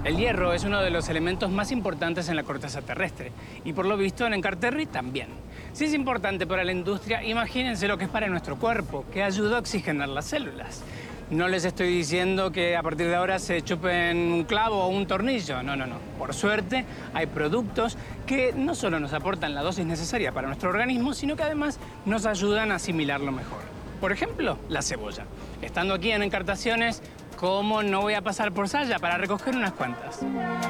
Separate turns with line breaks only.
El hierro es uno de los elementos más importantes en la corteza terrestre y por lo visto en Encarterri también. Si es importante para la industria, imagínense lo que es para nuestro cuerpo, que ayuda a oxigenar las células. No les estoy diciendo que a partir de ahora se chupen un clavo o un tornillo, no. Por suerte, hay productos que no solo nos aportan la dosis necesaria para nuestro organismo, sino que además nos ayudan a asimilarlo mejor. Por ejemplo, la cebolla. Estando aquí en Encartaciones, ¿cómo no voy a pasar por Saya para recoger unas cuantas?